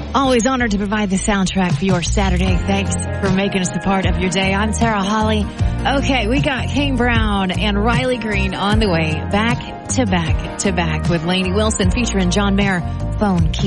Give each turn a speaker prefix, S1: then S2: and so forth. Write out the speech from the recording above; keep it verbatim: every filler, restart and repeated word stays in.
S1: Always honored to provide the soundtrack for your Saturday. Thanks for making us a part of your day. I'm Sarah Holly. Okay, we got Kane Brown and Riley Green on the way. Back to back to back with Lainey Wilson featuring John Mayer. Phone Key.